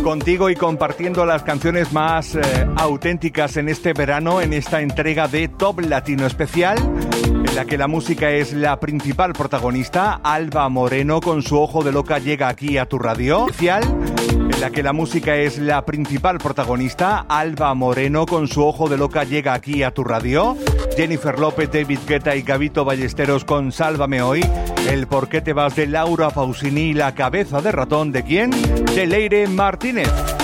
Contigo y compartiendo las canciones más auténticas en este verano, en esta entrega de Top Latino Especial, en la que la música es la principal protagonista. Alba Moreno con su Ojo de Loca llega aquí a tu radio. Especial, en la que la música es la principal protagonista. Alba Moreno con su Ojo de Loca llega aquí a tu radio. Jennifer López, David Guetta y Gabito Ballesteros con Sálvame Hoy. El Por qué te vas de Laura Pausini y La cabeza de ratón, ¿de quién? De Leire Martínez.